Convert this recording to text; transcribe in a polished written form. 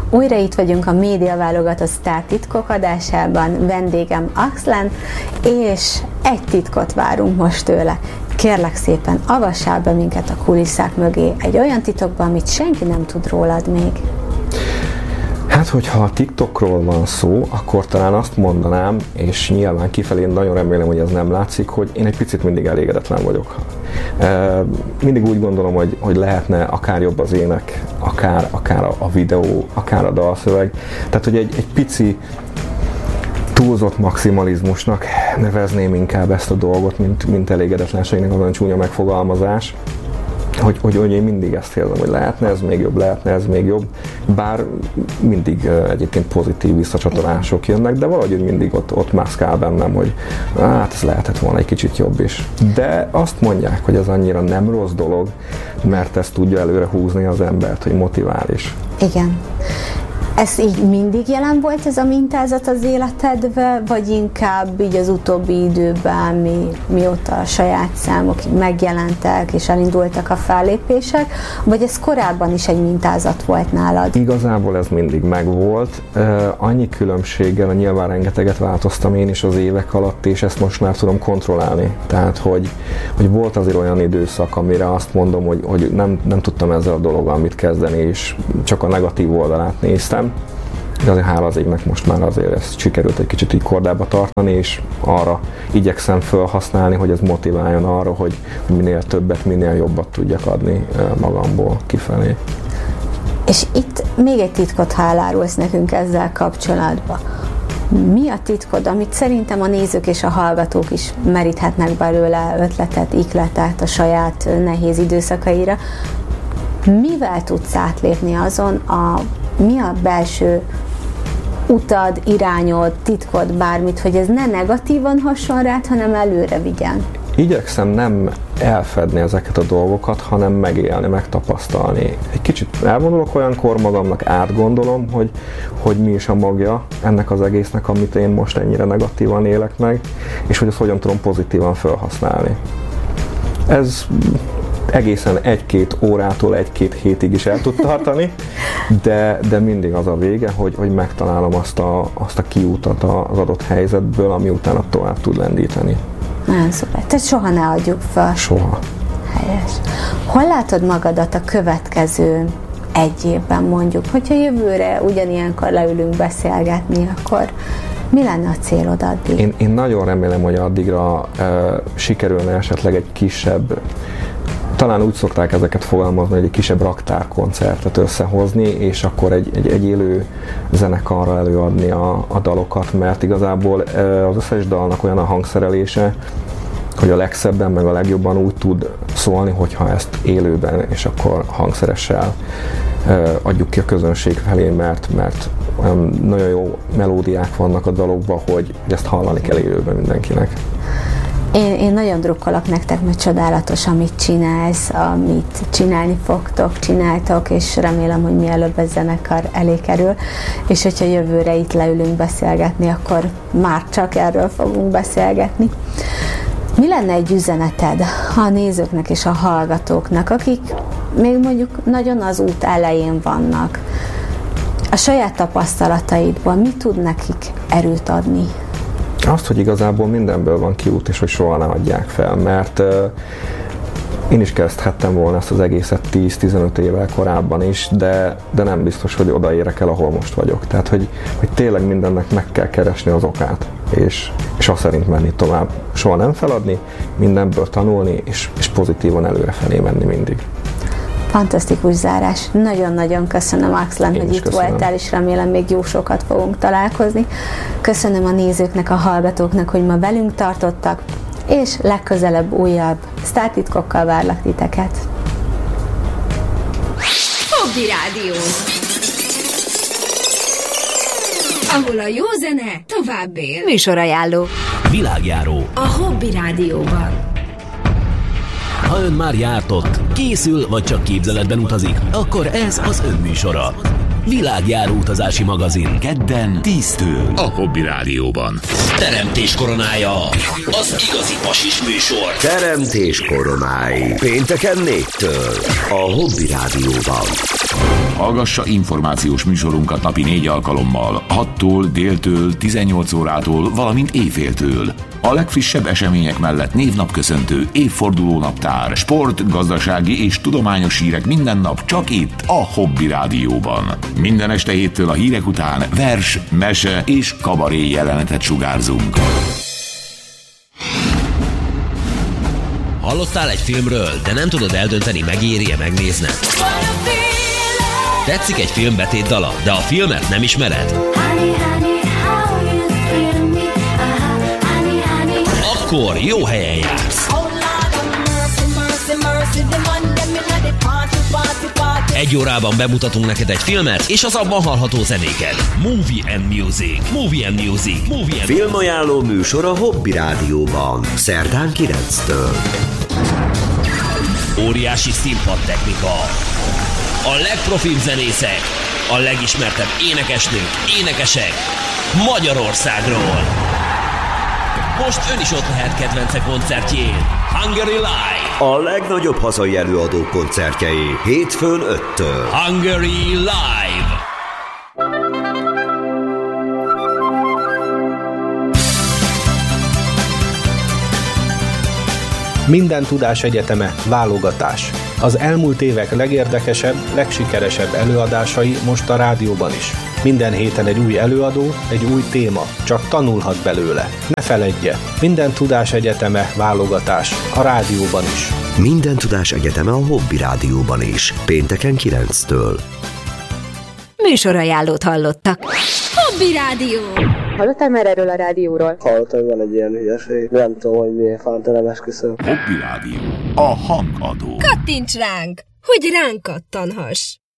Újra itt vagyunk a Média Válogatott Sztártitkok adásában, vendégem Axlen, és egy titkot várunk most tőle. Kérlek szépen, avassál be minket a kulisszák mögé egy olyan titokba, amit senki nem tud rólad még. Hát, hogyha a TikTokról van szó, akkor talán azt mondanám, és nyilván kifelé nagyon remélem, hogy ez nem látszik, hogy én egy picit mindig elégedetlen vagyok. Mindig úgy gondolom, hogy lehetne akár jobb az ének, akár a videó, akár a dalszöveg. Tehát, hogy egy pici túlzott maximalizmusnak nevezném inkább ezt a dolgot, mint elégedetlenségnek, az olyan csúnya megfogalmazás. Hogy én mindig ezt érzem, hogy lehetne ez még jobb, bár mindig egyébként pozitív visszacsatolások jönnek, de valahogy mindig ott mászkál bennem, hogy hát ez lehetett volna egy kicsit jobb is. De azt mondják, hogy ez annyira nem rossz dolog, mert ez tudja előre húzni az embert, hogy motivál is. Igen. Ez így mindig jelen volt ez a mintázat az életedben, vagy inkább így az utóbbi időben, mióta a saját számok megjelentek és elindultak a fellépések, vagy ez korábban is egy mintázat volt nálad? Igazából ez mindig megvolt. Annyi különbséggel, nyilván rengeteget változtam én is az évek alatt, és ezt most már tudom kontrollálni. Tehát, hogy volt azért olyan időszak, amire azt mondom, hogy nem tudtam ezzel a dologgal mit kezdeni, és csak a negatív oldalát néztem. De azért hála az égnek most már azért ezt sikerült egy kicsit így kordába tartani, és arra igyekszem felhasználni, hogy ez motiváljon arra, hogy minél többet, minél jobbat tudjak adni magamból kifelé. És itt még egy titkot, ha elárulsz nekünk ezzel kapcsolatban. Mi a titkod, amit szerintem a nézők és a hallgatók is meríthetnek belőle ötletet, ihletet a saját nehéz időszakaira? Mivel tudsz átlépni azon, mi a belső utad, irányod, titkod, bármit, hogy ez ne negatívan hasson rád, hanem előre vigyen? Igyekszem nem elfedni ezeket a dolgokat, hanem megélni, megtapasztalni. Egy kicsit elvonulok olyankor magamnak, átgondolom, hogy mi is a magja ennek az egésznek, amit én most ennyire negatívan élek meg, és hogy ezt hogyan tudom pozitívan felhasználni. Ez egészen 1-2 órától 1-2 hétig is el tud tartani, de mindig az a vége, hogy megtalálom azt a kiútat az adott helyzetből, ami utána tovább tud lendíteni. Nagyon szuper. Tehát soha ne adjuk fel. Soha. Helyes. Hol látod magadat a következő egy évben mondjuk? Hogyha jövőre ugyanilyenkor leülünk beszélgetni, akkor mi lenne a célod addig? Én nagyon remélem, hogy addigra sikerülne esetleg egy kisebb, talán úgy szokták ezeket fogalmazni, hogy egy kisebb raktárkoncertet összehozni, és akkor egy élő zenekarra előadni a dalokat, mert igazából az összes dalnak olyan a hangszerelése, hogy a legszebben, meg a legjobban úgy tud szólni, hogyha ezt élőben, és akkor hangszeressel adjuk ki a közönség felé, mert olyan nagyon jó melódiák vannak a dalokban, hogy ezt hallani kell élőben mindenkinek. Én nagyon drukkolok nektek, mert csodálatos, amit csinálsz, amit csinálni fogtok, csináltok, és remélem, hogy mielőbb ez zenekar elé kerül, és hogyha jövőre itt leülünk beszélgetni, akkor már csak erről fogunk beszélgetni. Mi lenne egy üzeneted a nézőknek és a hallgatóknak, akik még mondjuk nagyon az út elején vannak? A saját tapasztalataidból mit tud nekik erőt adni? Azt, hogy igazából mindenből van kiút, és hogy soha ne adják fel, mert én is kezdhettem volna ezt az egészet 10-15 évvel korábban is, de nem biztos, hogy odaérek el, ahol most vagyok. Tehát, hogy tényleg mindennek meg kell keresni az okát, és azt szerint menni tovább. Soha nem feladni, mindenből tanulni, és pozitívan előrefelé menni mindig. Fantasztikus zárás. Nagyon-nagyon köszönöm, Axlen, hogy itt voltál, és remélem még jó sokat fogunk találkozni. Köszönöm a nézőknek, a hallgatóknak, hogy ma velünk tartottak, és legközelebb újabb sztártitkokkal várlak titeket. Hobby Rádió, ahol a jó zene tovább él. Műsorajánló. Világjáró. A Hobby Rádióban. Ha ön már járt ott, készül vagy csak képzeletben utazik, akkor ez az ön műsora. Világjáró utazási magazin. Kedden 10-től. A Hobby Rádióban. Teremtés koronája. Az igazi pasis műsor. Teremtés koronái. Pénteken 4-től. A Hobby Rádióban. Hallgassa információs műsorunkat napi 4 alkalommal, 6-tól, déltől, 18 órától, valamint éjféltől. A legfrissebb események mellett névnapköszöntő, évfordulónaptár, sport, gazdasági és tudományos hírek minden nap csak itt a Hobby Rádióban. Minden este 7-től a hírek után vers, mese és kabaré jelenetet sugárzunk. Hallottál egy filmről, de nem tudod eldönteni, megéri-e megnézned? Tetszik egy film betétdala, de a filmet nem ismered? Akkor jó helyen jársz. Egy órában bemutatunk neked egy filmet, és az abban hallható zenéket. Movie and Music. Movie and Music. Movie and Filmajánló műsor a Hobby Rádióban. Szerdán 9-től. Óriási színpadtechnika. A legprofibb zenészek. A legismertebb énekesnők, énekesek Magyarországról. Most ön is ott lehet kedvence koncertjén. Hungary Live. A legnagyobb hazai előadók koncertjei hétfőn 5-től. Hungary Live. Minden tudás egyeteme válogatás. Az elmúlt évek legérdekesebb, legsikeresebb előadásai most a rádióban is. Minden héten egy új előadó, egy új téma, csak tanulhat belőle. Ne feledje, Minden tudás egyeteme válogatás a rádióban is. Minden tudás egyeteme a Hobby Rádióban is. Pénteken 9-től. Műsorajánlót hallottak. Hobby Rádió. Hallottál már erről a rádióról? Hallottam, van egy ilyen hülyeség. Nem tudom, hogy miért fánta, nem esküszöm. Hobby Rádió. A hangadó. Kattints ránk, hogy ránk kattanhass.